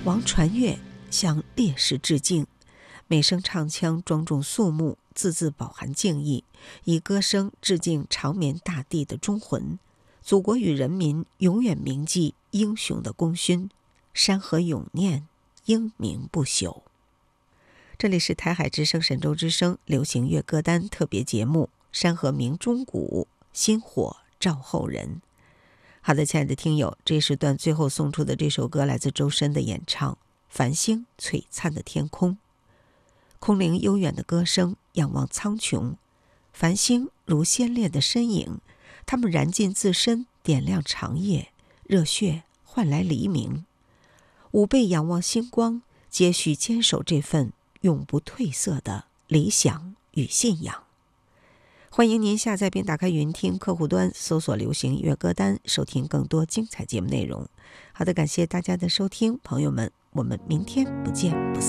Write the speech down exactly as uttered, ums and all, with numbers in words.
王传乐向烈士致敬，每声唱腔庄重肃穆，字字饱含敬意，以歌声致敬长眠大地的忠魂。祖国与人民永远铭记英雄的功勋，山河永念，英名不朽。这里是台海之声神州之声流行乐歌单特别节目《山河鸣钟鼓，薪火照后人》。好的，亲爱的听友，这时段最后送出的这首歌来自周深的演唱《繁星璀璨的天空》。空灵悠远的歌声仰望苍穹，繁星如鲜烈的身影，它们燃尽自身，点亮长夜，热血换来黎明。吾辈仰望星光，皆需坚守这份永不褪色的理想与信仰。欢迎您下载并打开云听客户端，搜索流行音乐歌单，收听更多精彩节目内容。好的，感谢大家的收听，朋友们，我们明天不见不散。